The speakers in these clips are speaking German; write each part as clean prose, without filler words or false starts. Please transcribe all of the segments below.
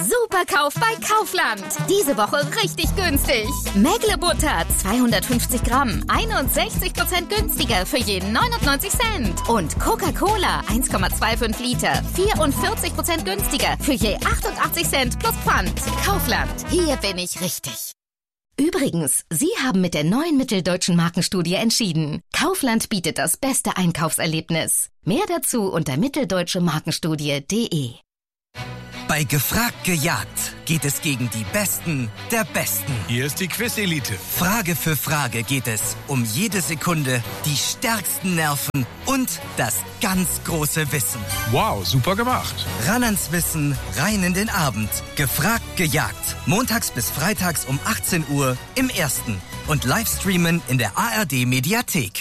Superkauf bei Kaufland. Diese Woche richtig günstig. Mägle-Butter 250 Gramm, 61% günstiger für jeden 99 Cent. Und Coca-Cola 1,25 Liter, 44% günstiger für je 88 Cent plus Pfand. Kaufland, hier bin ich richtig. Übrigens, Sie haben mit der neuen Mitteldeutschen Markenstudie entschieden. Kaufland bietet das beste Einkaufserlebnis. Mehr dazu unter mitteldeutschemarkenstudie.de. Bei Gefragt gejagt geht es gegen die Besten der Besten. Hier ist die Quiz-Elite. Frage für Frage geht es um jede Sekunde, die stärksten Nerven und das ganz große Wissen. Wow, super gemacht. Ran ans Wissen, rein in den Abend. Gefragt gejagt. Montags bis freitags um 18 Uhr im Ersten. Und Livestreamen in der ARD-Mediathek.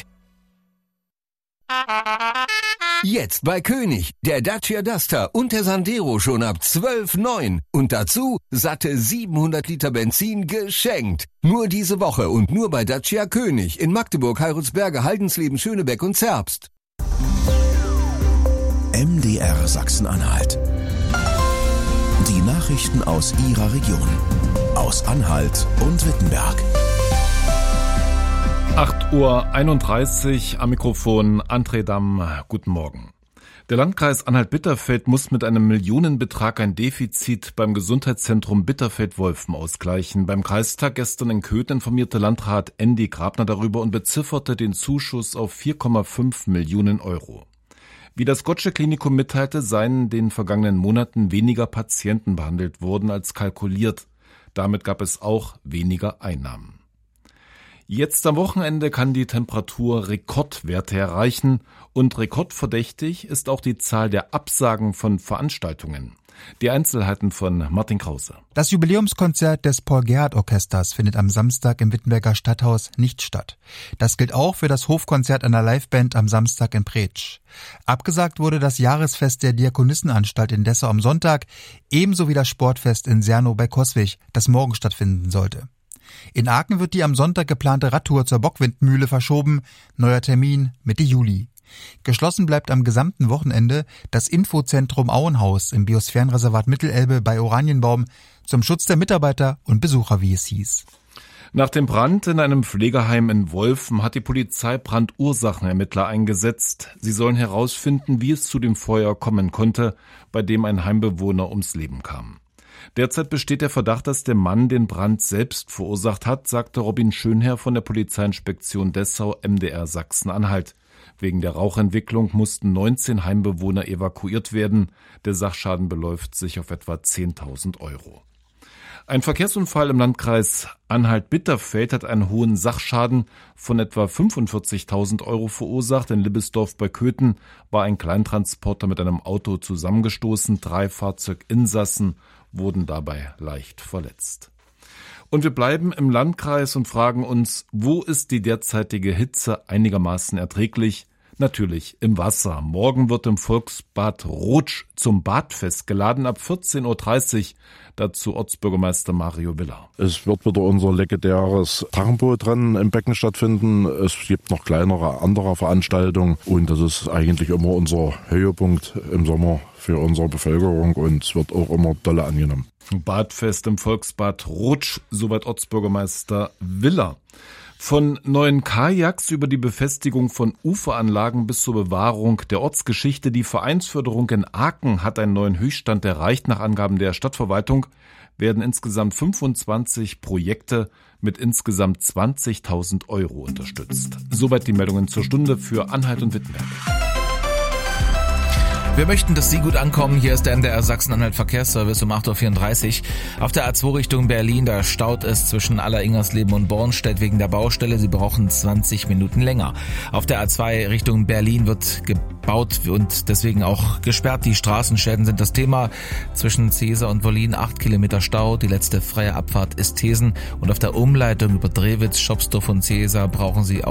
Jetzt bei König, der Dacia Duster und der Sandero schon ab 12,9. Und dazu satte 700 Liter Benzin geschenkt. Nur diese Woche und nur bei Dacia König in Magdeburg, Heilsberge, Haldensleben, Schönebeck und Zerbst. MDR Sachsen-Anhalt. Die Nachrichten aus Ihrer Region. Aus Anhalt und Wittenberg. 8:31 Uhr am Mikrofon André Damm. Guten Morgen. Der Landkreis Anhalt-Bitterfeld muss mit einem Millionenbetrag ein Defizit beim Gesundheitszentrum Bitterfeld-Wolfen ausgleichen. Beim Kreistag gestern in Köthen informierte Landrat Andy Grabner darüber und bezifferte den Zuschuss auf 4,5 Millionen Euro. Wie das Gottsche Klinikum mitteilte, seien in den vergangenen Monaten weniger Patienten behandelt worden als kalkuliert. Damit gab es auch weniger Einnahmen. Jetzt am Wochenende kann die Temperatur Rekordwerte erreichen und rekordverdächtig ist auch die Zahl der Absagen von Veranstaltungen. Die Einzelheiten von Martin Krause. Das Jubiläumskonzert des Paul-Gerhardt-Orchesters findet am Samstag im Wittenberger Stadthaus nicht statt. Das gilt auch für das Hofkonzert einer Liveband am Samstag in Preetsch. Abgesagt wurde das Jahresfest der Diakonissenanstalt in Dessau am Sonntag, ebenso wie das Sportfest in Sernow bei Coswig, das morgen stattfinden sollte. In Aachen wird die am Sonntag geplante Radtour zur Bockwindmühle verschoben, neuer Termin Mitte Juli. Geschlossen bleibt am gesamten Wochenende das Infozentrum Auenhaus im Biosphärenreservat Mittelelbe bei Oranienbaum zum Schutz der Mitarbeiter und Besucher, wie es hieß. Nach dem Brand in einem Pflegeheim in Wolfen hat die Polizei Brandursachenermittler eingesetzt. Sie sollen herausfinden, wie es zu dem Feuer kommen konnte, bei dem ein Heimbewohner ums Leben kam. Derzeit besteht der Verdacht, dass der Mann den Brand selbst verursacht hat, sagte Robin Schönherr von der Polizeiinspektion Dessau MDR Sachsen-Anhalt. Wegen der Rauchentwicklung mussten 19 Heimbewohner evakuiert werden. Der Sachschaden beläuft sich auf etwa 10.000 Euro. Ein Verkehrsunfall im Landkreis Anhalt-Bitterfeld hat einen hohen Sachschaden von etwa 45.000 Euro verursacht. In Libbesdorf bei Köthen war ein Kleintransporter mit einem Auto zusammengestoßen. 3 Fahrzeuginsassen wurden dabei leicht verletzt. Und wir bleiben im Landkreis und fragen uns, wo ist die derzeitige Hitze einigermaßen erträglich? Natürlich im Wasser. Morgen wird im Volksbad Rotsch zum Badfest geladen ab 14:30 Uhr. Dazu Ortsbürgermeister Mario Villa. Es wird wieder unser legendäres Drachenbootrennen im Becken stattfinden. Es gibt noch kleinere andere Veranstaltungen und das ist eigentlich immer unser Höhepunkt im Sommer für unsere Bevölkerung und es wird auch immer dolle angenommen. Badfest im Volksbad Rotsch, soweit Ortsbürgermeister Villa. Von neuen Kajaks über die Befestigung von Uferanlagen bis zur Bewahrung der Ortsgeschichte. Die Vereinsförderung in Aachen hat einen neuen Höchststand erreicht. Nach Angaben der Stadtverwaltung werden insgesamt 25 Projekte mit insgesamt 20.000 Euro unterstützt. Soweit die Meldungen zur Stunde für Anhalt und Wittenberg. Wir möchten, dass Sie gut ankommen. Hier ist der MDR Sachsen-Anhalt Verkehrsservice um 8:34 Uhr. Auf der A2 Richtung Berlin, da staut es zwischen Alleringersleben und Bornstedt wegen der Baustelle. Sie brauchen 20 Minuten länger. Auf der A2 Richtung Berlin wird gebaut und deswegen auch gesperrt. Die Straßenschäden sind das Thema. Zwischen Cesar und Wollin 8 Kilometer Stau. Die letzte freie Abfahrt ist Thesen. Und auf der Umleitung über Drewitz, Schopsdorf und Cesar brauchen Sie auch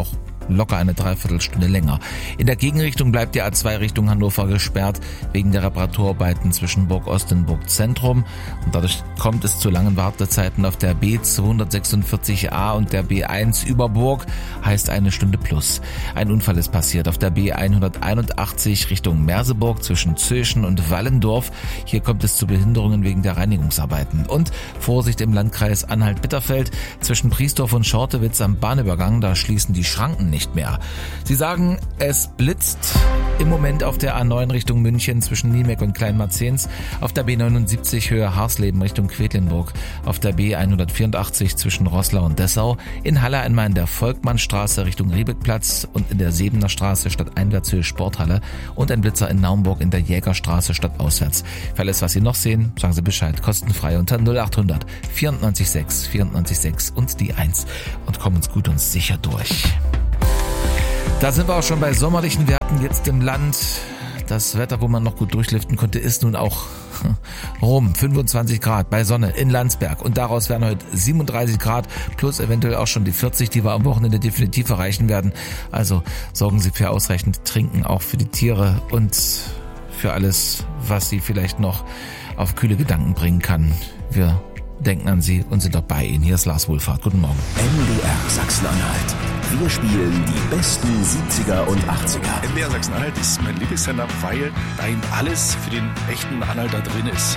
locker eine Dreiviertelstunde länger. In der Gegenrichtung bleibt die A2 Richtung Hannover gesperrt, wegen der Reparaturarbeiten zwischen Burg-Ost und Burg-Zentrum. Und dadurch kommt es zu langen Wartezeiten auf der B246a und der B1 über Burg, heißt 1 Stunde plus. Ein Unfall ist passiert auf der B181 Richtung Merseburg zwischen Zöschen und Wallendorf. Hier kommt es zu Behinderungen wegen der Reinigungsarbeiten. Und Vorsicht im Landkreis Anhalt-Bitterfeld zwischen Priesdorf und Schortewitz am Bahnübergang, da schließen die Schranken nicht mehr. Sie sagen, es blitzt im Moment auf der A9 Richtung München zwischen Niemek und Kleinmarzens, auf der B79 Höhe Harsleben Richtung Quedlinburg, auf der B184 zwischen Roßlau und Dessau, in Halle einmal in der Volkmannstraße Richtung Riebeckplatz und in der Sebener Straße stadteinwärts Höhe Sporthalle und ein Blitzer in Naumburg in der Jägerstraße stadtauswärts. Für alles, was Sie noch sehen, sagen Sie Bescheid, kostenfrei unter 0800 94 6 94 6 und die 1 und kommen uns gut und sicher durch. Da sind wir auch schon bei sommerlichen Werten jetzt im Land. Das Wetter, wo man noch gut durchlüften konnte, ist nun auch rum. 25 Grad bei Sonne in Landsberg und daraus werden heute 37 Grad plus eventuell auch schon die 40, die wir am Wochenende definitiv erreichen werden. Also sorgen Sie für ausreichend Trinken, auch für die Tiere und für alles, was Sie vielleicht noch auf kühle Gedanken bringen kann. Wir denken an Sie und sind auch bei Ihnen. Hier ist Lars Wohlfahrt. Guten Morgen. MDR Sachsen-Anhalt. Wir spielen die besten 70er und 80er. MDR Sachsen-Anhalt ist mein Lieblingssender, weil da eben alles für den echten Anhalter drin ist.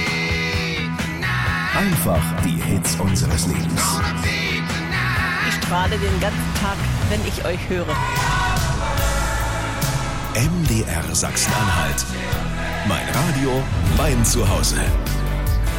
Einfach die Hits unseres Lebens. Ich strahle den ganzen Tag, wenn ich euch höre. MDR Sachsen-Anhalt. Mein Radio, mein Zuhause.